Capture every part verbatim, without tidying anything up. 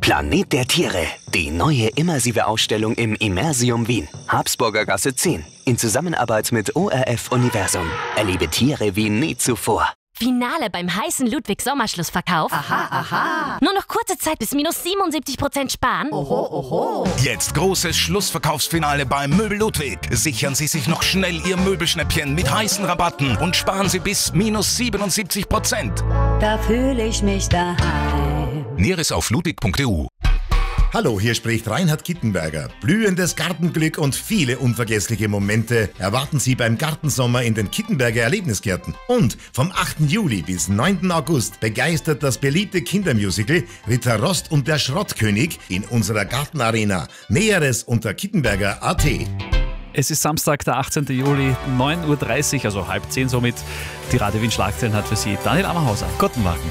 Planet der Tiere, die neue immersive Ausstellung im Immersium Wien, Habsburger Gasse zehn, in Zusammenarbeit mit O R F Universum. Erlebe Tiere wie nie zuvor. Finale beim heißen Ludwig-Sommerschlussverkauf. Aha, aha. Nur noch kurze Zeit bis minus siebenundsiebzig Prozent sparen. Oho, oho. Jetzt großes Schlussverkaufsfinale beim Möbel Ludwig. Sichern Sie sich noch schnell Ihr Möbelschnäppchen mit heißen Rabatten und sparen Sie bis minus siebenundsiebzig Prozent. Da fühle ich mich daheim. Näheres auf ludwig punkt e u. Hallo, hier spricht Reinhard Kittenberger. Blühendes Gartenglück und viele unvergessliche Momente erwarten Sie beim Gartensommer in den Kittenberger Erlebnisgärten. Und vom achten Juli bis neunten August begeistert das beliebte Kindermusical Ritter Rost und der Schrottkönig in unserer Gartenarena. Näheres unter kittenberger punkt a t. Es ist Samstag, der achtzehnten Juli, neun Uhr dreißig, also halb zehn somit. Die Radio Wien Schlagzeilen hat für Sie Daniel Ammerhauser. Guten Morgen.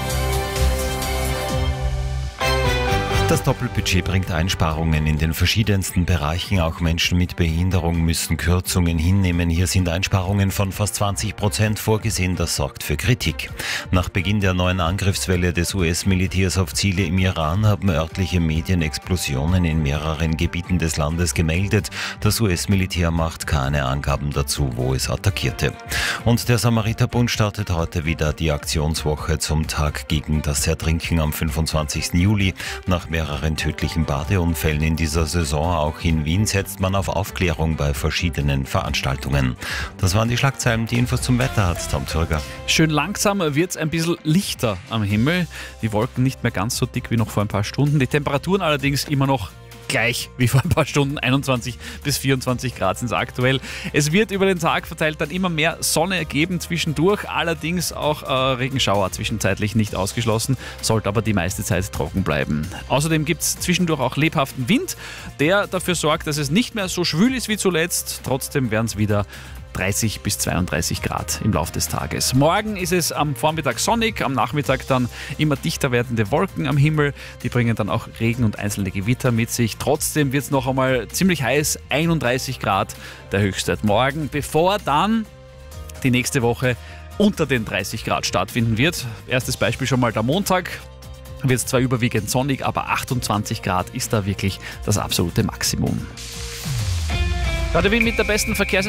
Das Doppelbudget bringt Einsparungen in den verschiedensten Bereichen. Auch Menschen mit Behinderung müssen Kürzungen hinnehmen. Hier sind Einsparungen von fast zwanzig Prozent vorgesehen. Das sorgt für Kritik. Nach Beginn der neuen Angriffswelle des U S-Militärs auf Ziele im Iran haben örtliche Medien Explosionen in mehreren Gebieten des Landes gemeldet. Das U S-Militär macht keine Angaben dazu, wo es attackierte. Und der Samariterbund startet heute wieder die Aktionswoche zum Tag gegen das Ertrinken am fünfundzwanzigsten Juli. Nach mehreren tödlichen Badeunfällen in dieser Saison, auch in Wien, setzt man auf Aufklärung bei verschiedenen Veranstaltungen. Das waren die Schlagzeilen. Die Infos zum Wetter hat Tom Zürger. Schön langsam wird es ein bisschen lichter am Himmel. Die Wolken nicht mehr ganz so dick wie noch vor ein paar Stunden. Die Temperaturen allerdings immer noch gleich wie vor ein paar Stunden, einundzwanzig bis vierundzwanzig Grad sind es aktuell. Es wird über den Tag verteilt dann immer mehr Sonne geben zwischendurch, allerdings auch äh, Regenschauer zwischenzeitlich nicht ausgeschlossen, sollte aber die meiste Zeit trocken bleiben. Außerdem gibt es zwischendurch auch lebhaften Wind, der dafür sorgt, dass es nicht mehr so schwül ist wie zuletzt. Trotzdem werden es wieder dreißig bis zweiunddreißig Grad im Laufe des Tages. Morgen ist es am Vormittag sonnig, am Nachmittag dann immer dichter werdende Wolken am Himmel. Die bringen dann auch Regen und einzelne Gewitter mit sich. Trotzdem wird es noch einmal ziemlich heiß, einunddreißig Grad der Höchstwert morgen, bevor dann die nächste Woche unter den dreißig Grad stattfinden wird. Erstes Beispiel schon mal der Montag. Wird es zwar überwiegend sonnig, aber achtundzwanzig Grad ist da wirklich das absolute Maximum. Radio Wien mit der besten Verkehrs